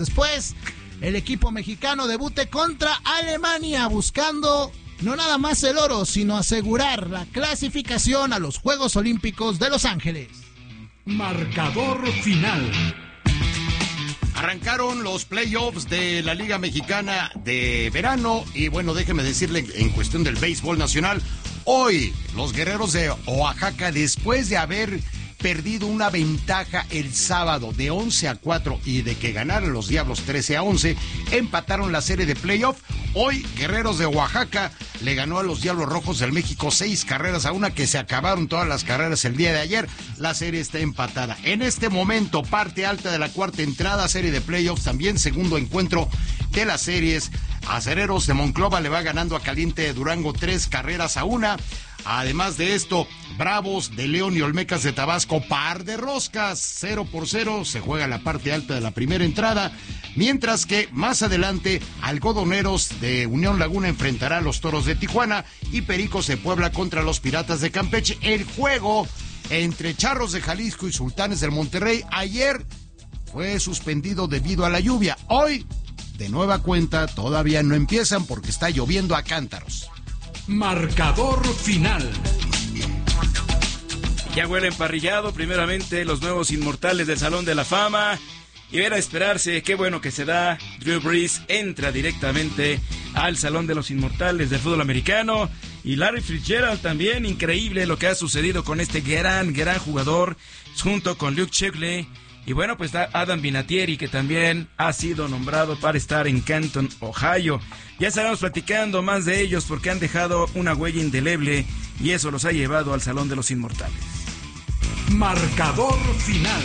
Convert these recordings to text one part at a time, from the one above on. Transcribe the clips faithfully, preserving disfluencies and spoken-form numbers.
Después, el equipo mexicano debute contra Alemania, buscando no nada más el oro, sino asegurar la clasificación a los Juegos Olímpicos de Los Ángeles. Marcador final. Arrancaron los playoffs de la Liga Mexicana de verano y bueno, déjeme decirle en cuestión del béisbol nacional, hoy los Guerreros de Oaxaca, después de haber perdido una ventaja el sábado de once a cuatro y de que ganaron los Diablos trece a once, empataron la serie de playoff. Hoy Guerreros de Oaxaca le ganó a los Diablos Rojos del México seis carreras a una, que se acabaron todas las carreras el día de ayer. La serie está empatada. En este momento, parte alta de la cuarta entrada, serie de playoffs, también segundo encuentro de las series. Acereros de Monclova le va ganando a Caliente de Durango tres carreras a una. Además de esto, Bravos de León y Olmecas de Tabasco, par de roscas, cero por cero, se juega la parte alta de la primera entrada, mientras que más adelante, Algodoneros de Unión Laguna enfrentará a los Toros de Tijuana y Pericos de Puebla contra los Piratas de Campeche. El juego entre Charros de Jalisco y Sultanes del Monterrey ayer fue suspendido debido a la lluvia. Hoy, de nueva cuenta, todavía no empiezan porque está lloviendo a cántaros. Marcador final. Ya huele emparrillado, primeramente los nuevos inmortales del Salón de la Fama. Y era esperarse, qué bueno que se da. Drew Brees entra directamente al Salón de los Inmortales del fútbol americano. Y Larry Fitzgerald también, increíble lo que ha sucedido con este gran, gran jugador, junto con Luke Kuechly. Y bueno, pues está Adam Vinatieri, que también ha sido nombrado para estar en Canton, Ohio. Ya estaremos platicando más de ellos porque han dejado una huella indeleble y eso los ha llevado al Salón de los Inmortales. Marcador final.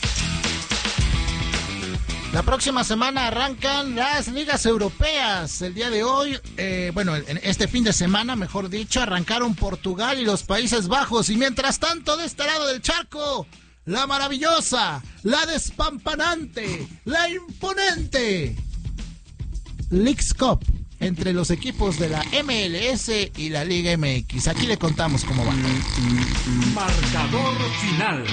La próxima semana arrancan las ligas europeas. El día de hoy, eh, bueno, en este fin de semana, mejor dicho, arrancaron Portugal y los Países Bajos. Y mientras tanto, de este lado del charco, la maravillosa, la despampanante, la imponente Leagues Cup entre los equipos de la M L S y la Liga M X. Aquí le contamos cómo va. Marcador final.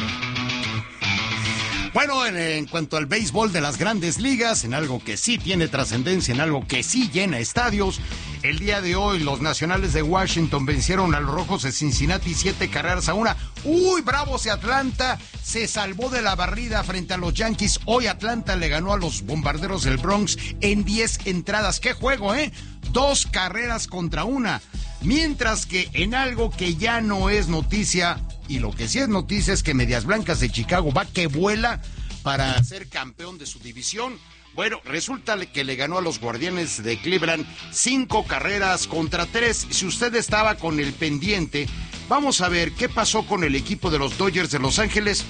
Bueno, en, en cuanto al béisbol de las grandes ligas, en algo que sí tiene trascendencia, en algo que sí llena estadios, el día de hoy los Nacionales de Washington vencieron a los Rojos de Cincinnati siete carreras a una. Uy, Bravos de Atlanta se salvó de la barrida frente a los Yankees. Hoy Atlanta le ganó a los Bombarderos del Bronx en diez entradas. ¡Qué juego, eh! Dos carreras contra una. Mientras que en algo que ya no es noticia, y lo que sí es noticia es que Medias Blancas de Chicago va que vuela para ser campeón de su división. Bueno, resulta que le ganó a los Guardianes de Cleveland cinco carreras contra tres. Si usted estaba con el pendiente, vamos a ver qué pasó con el equipo de los Dodgers de Los Ángeles.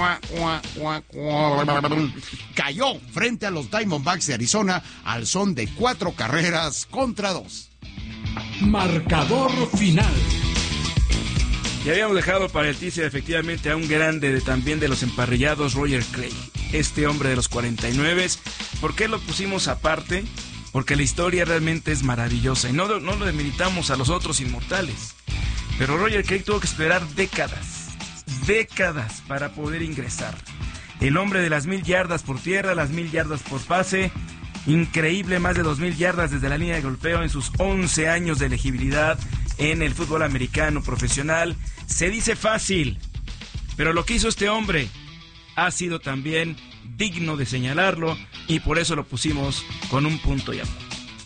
Cayó frente a los Diamondbacks de Arizona al son de cuatro carreras contra dos. Marcador final. Y habíamos dejado para el teaser efectivamente a un grande de, también de los emparrillados, Roger Cray. Este hombre de los cuarenta y nueve. ¿Por qué lo pusimos aparte? Porque la historia realmente es maravillosa. Y no, no lo demeritamos a los otros inmortales. Pero Roger Cray tuvo que esperar décadas, décadas para poder ingresar. El hombre de las mil yardas por tierra, las mil yardas por pase. Increíble, más de dos mil yardas desde la línea de golpeo en sus once años de elegibilidad en el fútbol americano profesional. Se dice fácil, pero lo que hizo este hombre ha sido también digno de señalarlo y por eso lo pusimos con un punto y aparte.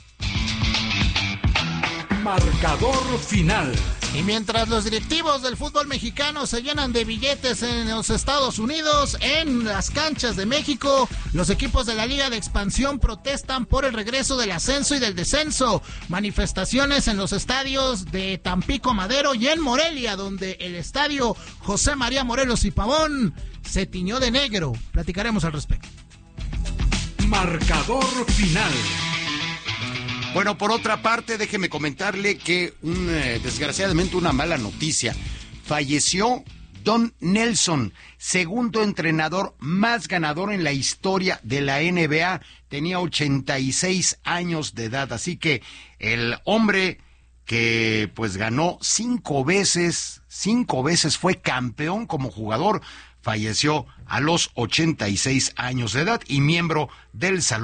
Marcador final. Y mientras los directivos del fútbol mexicano se llenan de billetes en los Estados Unidos, en las canchas de México, los equipos de la Liga de Expansión protestan por el regreso del ascenso y del descenso. Manifestaciones en los estadios de Tampico Madero y en Morelia, donde el estadio José María Morelos y Pavón se tiñó de negro. Platicaremos al respecto. Marcador final. Bueno, por otra parte, déjeme comentarle que un, eh, desgraciadamente una mala noticia. Falleció Don Nelson, segundo entrenador más ganador en la historia de la N B A. Tenía ochenta y seis años de edad, así que el hombre que pues ganó cinco veces, cinco veces fue campeón como jugador, falleció a los ochenta y seis años de edad y miembro del Salón